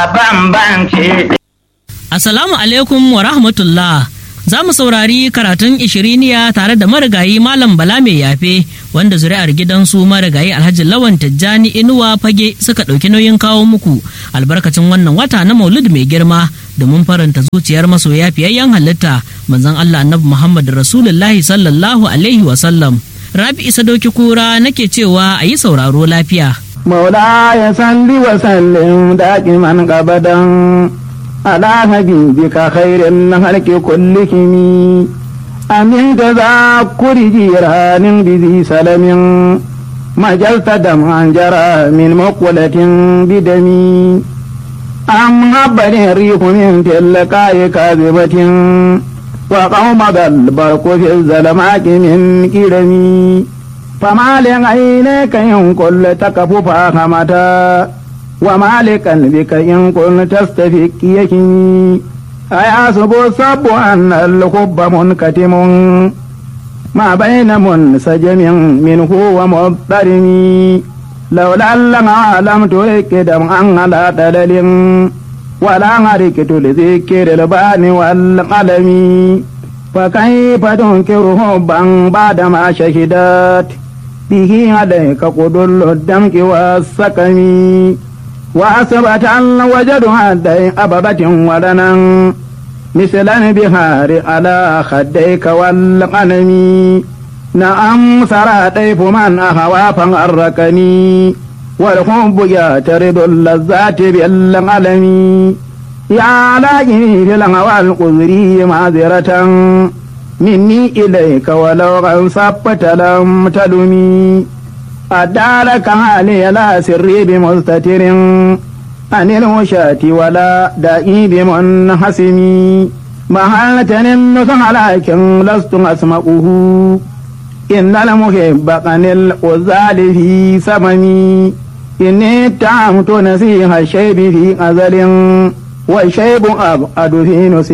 Assalamu alaikum wa rahmatullah. Za mu saurari karatun ishiriniya tare da marigayi Malam Bala mai yafe wanda zuri'ar gidansu marigayi Alhaji Lawan Tijjani Inuwa Fage suka ɗauki nauyin kawo muku albarkacin wannan wata na Maulud mai girma domin faranta zuciyar masoya fiyayyen halitta manzon Allah Annabi Muhammad Rasulullahi sallallahu alaihi wa sallam. Rabi Isa Doki Kura nake cewa a yi sauraro lafiya. Maula ya salli wa sallim da'iman abadan ala habibika khairin halki kullihim amin tazakuri jiranin bizi salamin majalta dam'an jara min muqwalatin bidami am habbarin rihu min tilqa'i kazibatin wa qawmadal barqu fi zalamati min kirami famalen aynaka in kull takafu fahamata ومالك بك إن كنت تستفك يكي أيحسب الصب أن الحب منكتم ما بين منسجم منه ومضطرم لولا لما لم ترك دمعا على تدل ولا غركت لذكر البان والقلم فكيف تنكر حبا بعدما شهدت به عليك قدر الدمك والسكم وأثبت أن وجد هدي أببة ولنا مثلا بهار على خديك والقلم نعم سرى طيف من أهوى فغركني والحب يعترض اللذات بالقلم يا لاجني في الهوى القذري معذرة مني إليك ولو غنصبت لم تلمي أدارك علي لا سري بمستتر عن الوشاة ولا دائي بمنحسم محلة النصح لكن لست أسمعه إن المحب عن الغزال في سممي إني اتهمت نسيح الشيب في أزل والشيب أبعد في نسيح